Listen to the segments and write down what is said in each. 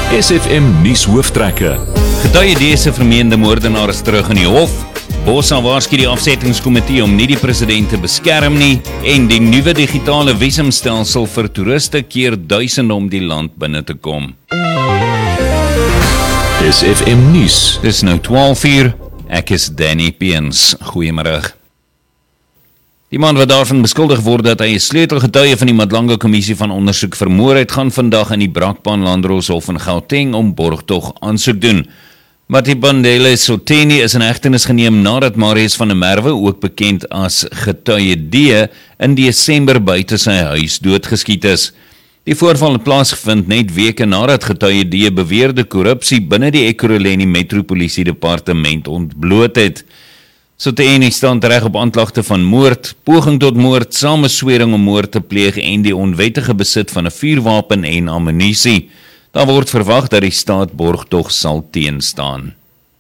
SFM nuus hooftrekke. Getuie dese vermeende moordenaar is terug in die hof. Botha waarsku die afsettingskomitee om nie die president te beskerm nie en die nuwe digitale visumstelsel vir toeriste keer duisende om die land binne te kom. SFM nuus. Dis nou 12:00. Ek is Danny Peens. Goeiemiddag. Die man wat daarvan beskuldig word dat hy 'n sleutelgetuie van die Madlanga Kommissie van Ondersoek vermoor het, gaan vandag in die Brakpan Landdroshof in Gauteng om borgtog aansoek doen. Matibandile Soteni is in hegtenis geneem nadat Marius van der Merwe, ook bekend as getuie D, in Desember buite sy huis doodgeskiet is. Die voorval het plaasgevind net weke nadat getuie D beweerde korrupsie binne die Ekurhuleni Metropolisie Departement ontbloot het. Soteni staan reg op aanklagte van moord, poging tot moord, sameswering om moord te pleeg en die onwettige besit van 'n vuurwapen en ammunisie. Daar word verwag dat die staat borgtog sal teenstaan.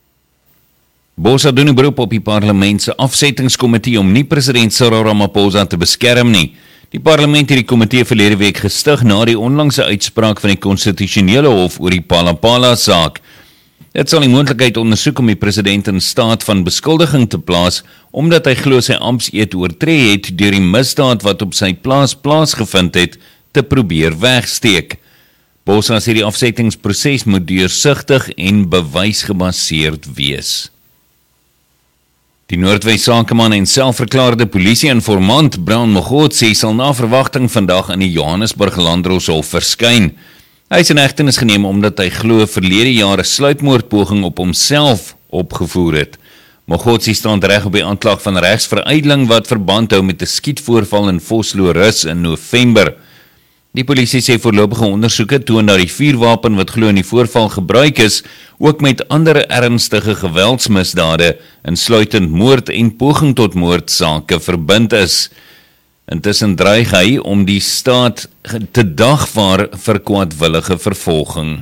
Botha doen 'n beroep op die parlement se afsettingskomitee om nie president Cyril Ramaphosa te beskerm nie. Die parlement het die komitee verlede week gestig na die onlangse uitspraak van die konstitusionele hof oor die Palapala saak. Dit sal die moontlikheid ondersoek om die president in staat van beskuldiging te plaas, omdat hy glo sy amptseed oortree het deur die misdaad wat op sy plaas plaasgevind het, te probeer wegsteek. Botha sê die afsettingsproses moet deursigtig en bewysgebaseerd wees. Die Noordwes sakeman en selfverklaarde polisie-informant Brown Mogotsi sal na verwagting vandag in die Johannesburg Landdroshof verskyn. Hy is in hegtenis geneem omdat hy glo verlede jaar 'n sluipmoordpoging op homself opgevoer het. Mogotsi staan reg op die aanklag van regsveruideling wat verband hou met 'n skietvoorval in Vosloorus in November. Die polisie sê voorlopige ondersoeke toon dat die vuurwapen wat glo in die voorval gebruik is, ook met ander ernstige geweldsmisdade, insluitend moord en poging tot moord sake verbind is. Intussen dreig hy om die staat te dagvaar vir kwaadwillige vervolging.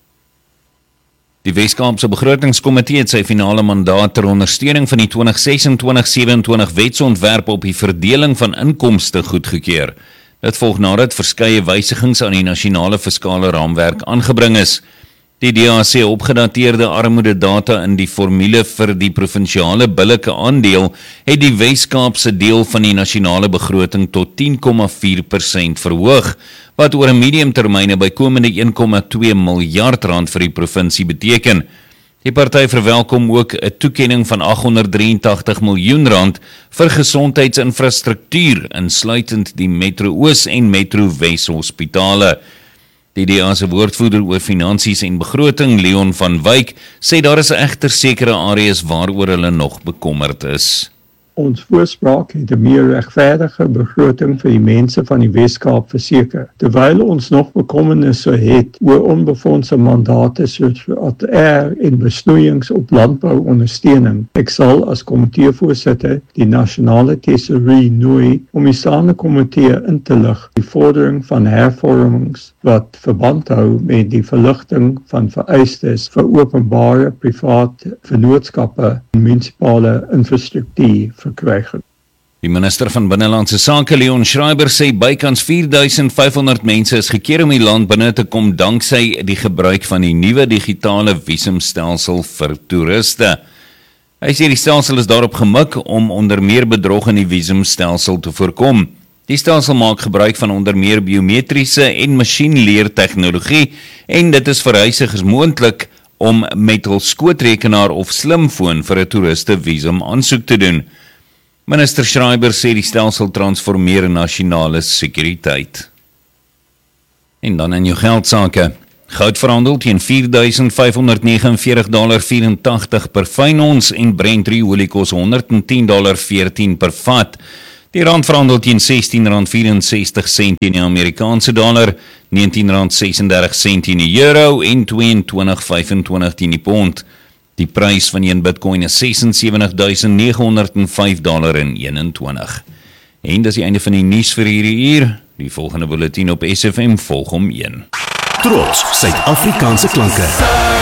Die Weskaapse Begrotingskomitee het sy finale mandaat ter ondersteuning van die 2026-27 wetsontwerp op die verdeling van inkomste goedgekeur. Dit volg nadat verskeie wysigings aan die nasionale fiskale raamwerk aangebring is. Die DA sê opgedateerde armoededata in die formule vir die provinsiale billike aandeel het die Weskaapse deel van die nasionale begroting tot 10,4% verhoog, wat oor 'n mediumtermyn 'n bykomende 1,2 miljard rand vir die provinsie beteken. Die party verwelkom ook 'n toekenning van 883 miljoen rand vir gesondheidsinfrastruktuur, insluitend die Metro Oos en Metro Wes hospitale. Die DA se woordvoerder oor finansies en begroting, Leon van Wyk, sê daar is egter sekere areas waaroor hulle nog bekommerd is. Ons voorspraak het 'n meer regverdige begroting vir die mense van die Weskaap verseker, terwyl ons nog bekommernisse het oor onbefondse mandate soos en besnoeiings op landbouondersteuning. Ek sal as komiteevoorsitter die nasionale tesourie nooi om die staande komitee in te lig die vordering van hervormings wat verband hou met die verligting van vereistes vir openbare, private vennootskappe en munisipale infrastruktuur verkrygen. Die minister van Binnelandse Sake, Leon Schreiber, sê bykans 4500 mense is gekeer om die land binne te kom danksy die gebruik van die nuwe digitale visumstelsel vir toeriste. Hy sê die stelsel is daarop gemik om onder meer bedrog in die visumstelsel te voorkom. Die stelsel maak gebruik van onder meer biometriese en masjienleertegnologie en dit is vir reisigers moontlik om met hul skootrekenaar of slimfoon vir 'n toeriste visum aansoek te doen. Minister Schreiber sê die stelsel transformeer nasionale sekuriteit. En dan in jou geldsake. Goud verhandel teen $4,549.84 per fyn ons en Brent olie kos $110.14 per vat. Die rand verhandel teen R16.64 in die Amerikaanse dollar, R19.36 in die euro en $22.25 in die pond. Die prys van 1 bitcoin is $76,905.21. En dis die einde van die nuus vir hierdie uur. Die volgende bulletin op SFM volg om 1. Trots Suid-Afrikaanse klanke.